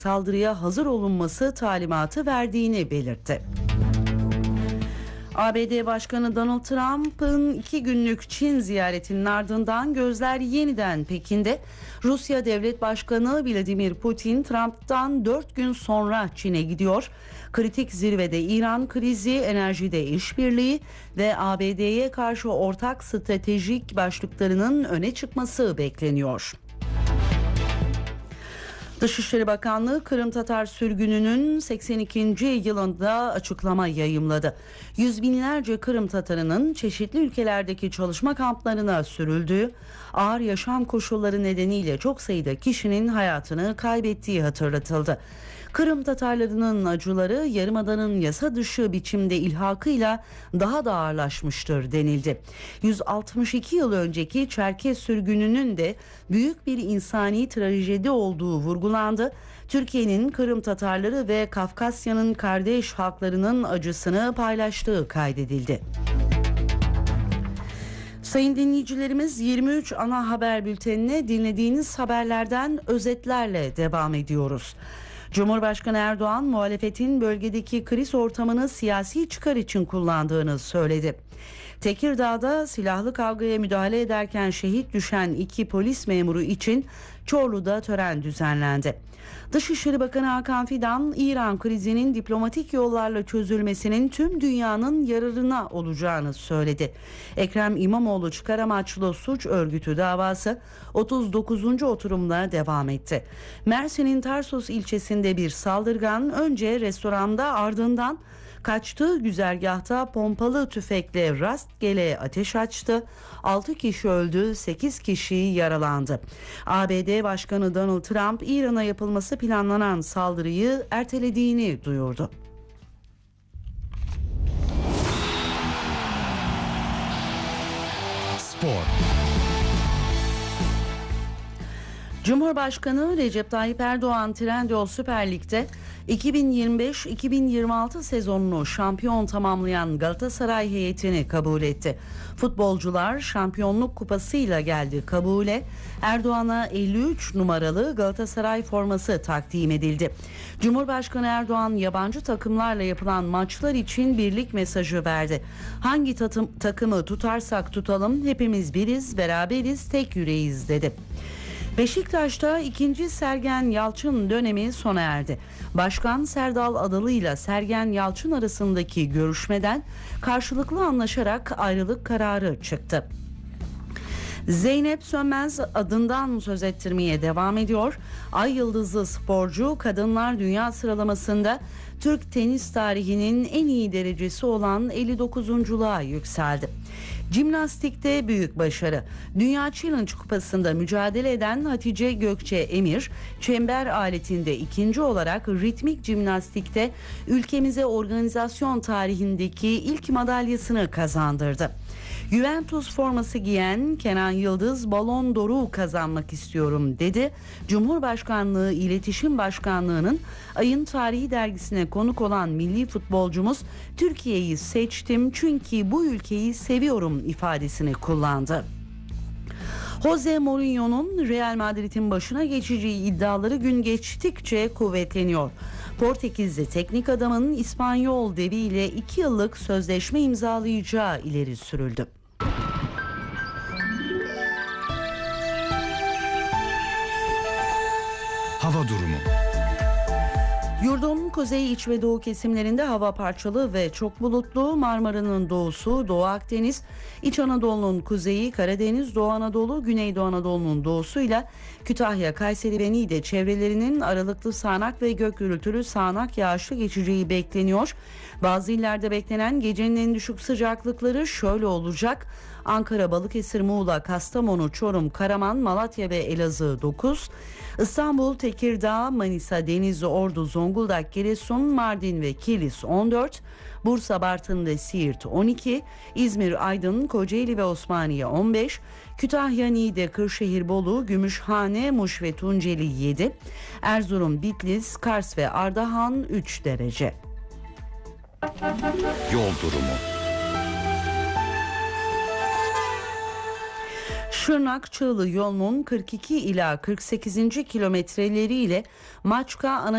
saldırıya hazır olunması talimatı verdiğini belirtti. ABD Başkanı Donald Trump'ın 2 günlük Çin ziyaretinin ardından gözler yeniden Pekin'de. Rusya Devlet Başkanı Vladimir Putin Trump'tan 4 gün sonra Çin'e gidiyor. Kritik zirvede İran krizi, enerjide işbirliği ve ABD'ye karşı ortak stratejik başlıklarının öne çıkması bekleniyor. Dışişleri Bakanlığı Kırım Tatar sürgününün 82. yılında açıklama yayımladı. Yüz binlerce Kırım Tatarının çeşitli ülkelerdeki çalışma kamplarına sürüldüğü, ağır yaşam koşulları nedeniyle çok sayıda kişinin hayatını kaybettiği hatırlatıldı. Kırım Tatarlarının acıları Yarımada'nın yasa dışı biçimde ilhakıyla daha da ağırlaşmıştır denildi. 162 yıl önceki Çerkez sürgününün de büyük bir insani trajedi olduğu vurgulandı. Türkiye'nin Kırım Tatarları ve Kafkasya'nın kardeş halklarının acısını paylaştığı kaydedildi. Sayın dinleyicilerimiz, 23 ana haber bültenine dinlediğiniz haberlerden özetlerle devam ediyoruz. Cumhurbaşkanı Erdoğan muhalefetin bölgedeki kriz ortamını siyasi çıkar için kullandığını söyledi. Tekirdağ'da silahlı kavgaya müdahale ederken şehit düşen 2 polis memuru için Çorlu'da tören düzenlendi. Dışişleri Bakanı Hakan Fidan, İran krizinin diplomatik yollarla çözülmesinin tüm dünyanın yararına olacağını söyledi. Ekrem İmamoğlu çıkar amaçlı suç örgütü davası 39. oturumla devam etti. Mersin'in Tarsus ilçesinde bir saldırgan önce restoranda, ardından kaçtığı güzergahta pompalı tüfekle rastgele ateş açtı. 6 kişi öldü, 8 kişi yaralandı. ABD Başkanı Donald Trump, İran'a yapılması planlanan saldırıyı ertelediğini duyurdu. Spor. Cumhurbaşkanı Recep Tayyip Erdoğan Trendyol Süper Lig'de 2025-2026 sezonunu şampiyon tamamlayan Galatasaray heyetini kabul etti. Futbolcular şampiyonluk kupasıyla geldi kabule. Erdoğan'a 53 numaralı Galatasaray forması takdim edildi. Cumhurbaşkanı Erdoğan yabancı takımlarla yapılan maçlar için birlik mesajı verdi. Hangi takımı tutarsak tutalım hepimiz biriz, beraberiz, tek yüreğiz dedi. Beşiktaş'ta 2. Sergen Yalçın dönemi sona erdi. Başkan Serdal Adalı ile Sergen Yalçın arasındaki görüşmeden karşılıklı anlaşarak ayrılık kararı çıktı. Zeynep Sönmez adından söz ettirmeye devam ediyor. Ay yıldızlı sporcu kadınlar dünya sıralamasında Türk tenis tarihinin en iyi derecesi olan 59'unculuğa yükseldi. Jimnastikte büyük başarı. Dünya Challenge Kupası'nda mücadele eden Hatice Gökçe Emir, çember aletinde 2. olarak ritmik jimnastikte ülkemize organizasyon tarihindeki ilk madalyasını kazandırdı. Juventus forması giyen Kenan Yıldız Ballon d'Or'u kazanmak istiyorum dedi. Cumhurbaşkanlığı İletişim Başkanlığı'nın Ayın Tarihi dergisine konuk olan milli futbolcumuz Türkiye'yi seçtim çünkü bu ülkeyi seviyorum ifadesini kullandı. Jose Mourinho'nun Real Madrid'in başına geçeceği iddiaları gün geçtikçe kuvvetleniyor. Portekizli teknik adamın İspanyol deviyle 2 yıllık sözleşme imzalayacağı ileri sürüldü. Hava durumu. Yurdun kuzey, iç ve doğu kesimlerinde hava parçalı ve çok bulutlu. Marmara'nın doğusu, Doğu Akdeniz, İç Anadolu'nun kuzeyi, Karadeniz, Doğu Anadolu, Güneydoğu Anadolu'nun doğusuyla Kütahya, Kayseri ve Niğde çevrelerinin aralıklı sağanak ve gök gürültülü sağanak yağışlı geçeceği bekleniyor. Bazı illerde beklenen gecenin en düşük sıcaklıkları şöyle olacak: Ankara, Balıkesir, Muğla, Kastamonu, Çorum, Karaman, Malatya ve Elazığ 9, İstanbul, Tekirdağ, Manisa, Denizli, Ordu, Zonguldak, Giresun, Mardin ve Kilis 14, Bursa, Bartın ve Siirt 12, İzmir, Aydın, Kocaeli ve Osmaniye 15, Kütahya, Niğde, Kırşehir, Bolu, Gümüşhane, Muş ve Tunceli 7, Erzurum, Bitlis, Kars ve Ardahan 3 derece. Yol durumu. Şırnak-Çığlı yolunun 42 ila 48. kilometreleriyle Maçka ana